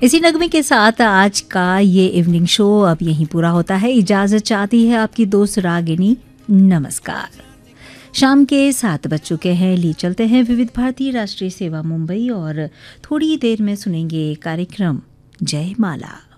इसी नगमे के साथ आज का ये इवनिंग शो अब यहीं पूरा होता है। इजाजत चाहती है आपकी दोस्त रागिनी। नमस्कार। शाम के 7 बज चुके हैं। ली चलते हैं विविध भारती राष्ट्रीय सेवा मुंबई और थोड़ी देर में सुनेंगे कार्यक्रम जय माला।